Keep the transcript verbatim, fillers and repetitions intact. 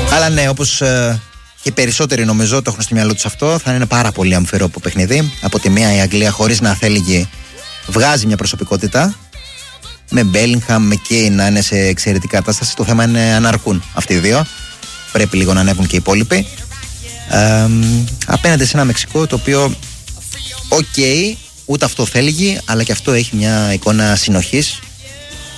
Αλλά ναι, όπως ε, και περισσότεροι νομίζω το έχουν στο μυαλό τους αυτό, θα είναι πάρα πολύ αμφιρό παιχνίδι. Από τη μία η Αγγλία χωρίς να θέλει βγάζει μια προσωπικότητα. Με Μπέλιγχαμ, με Κέιν να είναι σε εξαιρετική κατάσταση. Το θέμα είναι αν αρκούν αυτοί οι δύο. Πρέπει λίγο να ανέβουν και οι υπόλοιποι. Ε, απέναντι σε ένα Μεξικό το οποίο, οκ, okay, ούτε αυτό θέλει, αλλά και αυτό έχει μια εικόνα συνοχής.